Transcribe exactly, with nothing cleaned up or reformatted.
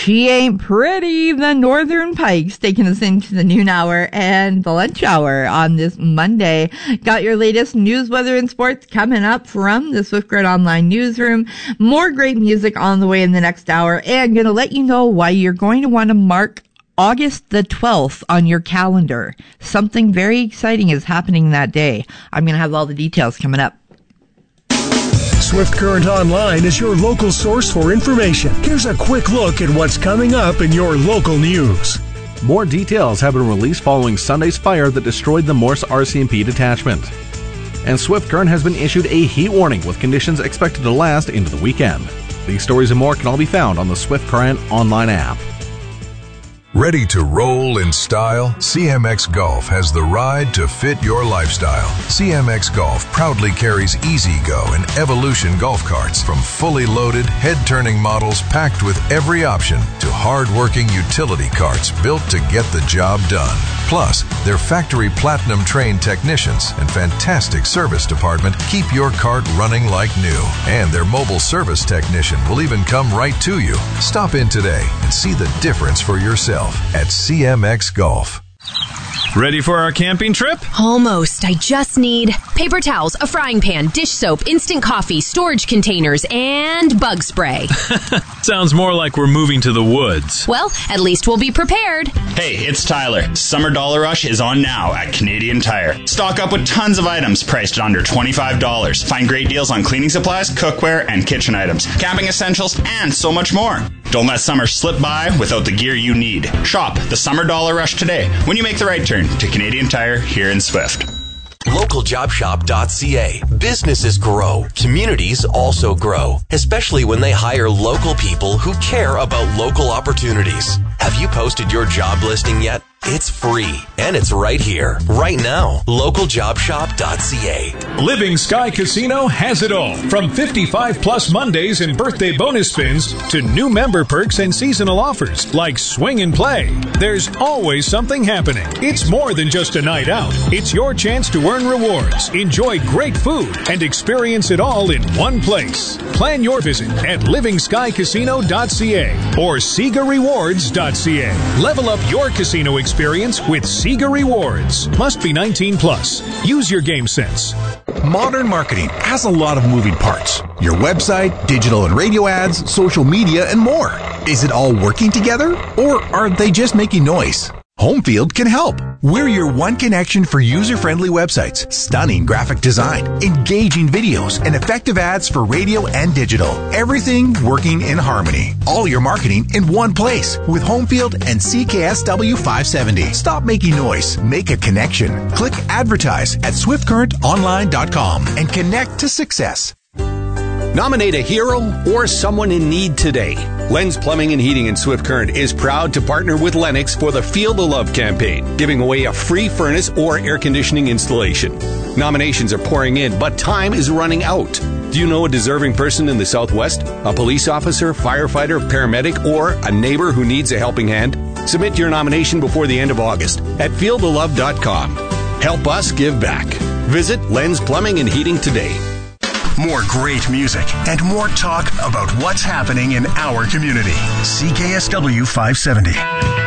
She Ain't Pretty, the Northern Pikes, taking us into the noon hour and the lunch hour on this Monday. Got your latest news, weather, and sports coming up from the SwiftGrid Online newsroom. More great music on the way in the next hour, and going to let you know why you're going to want to mark August the twelfth on your calendar. Something very exciting is happening that day. I'm going to have all the details coming up. Swift Current Online is your local source for information. Here's a quick look at what's coming up in your local news. More details have been released following Sunday's fire that destroyed the Morse R C M P detachment. And Swift Current has been issued a heat warning with conditions expected to last into the weekend. These stories and more can all be found on the Swift Current Online app. Ready to roll in style? C M X Golf has the ride to fit your lifestyle. C M X Golf proudly carries E-Z-Go and Evolution golf carts, from fully loaded, head-turning models packed with every option to hard-working utility carts built to get the job done. Plus, their factory platinum-trained technicians and fantastic service department keep your cart running like new. And their mobile service technician will even come right to you. Stop in today and see the difference for yourself at C M X Golf. Ready for our camping trip? Almost. I just need paper towels, a frying pan, dish soap, instant coffee, storage containers, and bug spray. Sounds more like we're moving to the woods. Well, at least we'll be prepared. Hey, it's Tyler. Summer Dollar Rush is on now at Canadian Tire. Stock up with tons of items priced at under twenty-five dollars. Find great deals on cleaning supplies, cookware, and kitchen items, camping essentials, and so much more. Don't let summer slip by without the gear you need. Shop the Summer Dollar Rush today when you make the right turn to Canadian Tire here in Swift. local job shop dot c a. Businesses grow. Communities also grow, especially when they hire local people who care about local opportunities. Have you posted your job listing yet? It's free, and it's right here, right now. local job shop dot c a. Living Sky Casino has it all. From fifty-five plus Mondays and birthday bonus spins to new member perks and seasonal offers like swing and play. There's always something happening. It's more than just a night out. It's your chance to earn rewards, enjoy great food, and experience it all in one place. Plan your visit at living sky casino dot c a or sega rewards dot c a. Level up your casino experience Experience with Sega Rewards. Must be nineteen plus. Use your game sense. Modern marketing has a lot of moving parts. Your website, digital and radio ads, social media, and more. Is it all working together? Or are they just making noise? Homefield can help. We're your one connection for user-friendly websites, stunning graphic design, engaging videos, and effective ads for radio and digital. Everything working in harmony. All your marketing in one place with Homefield and C K S W five seventy. Stop making noise. Make a connection. Click Advertise at swift current online dot com and connect to success. Nominate a hero or someone in need today. Lenz Plumbing and Heating in Swift Current is proud to partner with Lennox for the Feel the Love campaign, giving away a free furnace or air conditioning installation. Nominations are pouring in, but time is running out. Do you know a deserving person in the Southwest? A police officer, firefighter, paramedic, or a neighbor who needs a helping hand? Submit your nomination before the end of August at feel the love dot com. Help us give back. Visit Lenz Plumbing and Heating today. More great music and more talk about what's happening in our community. C K S W five seventy.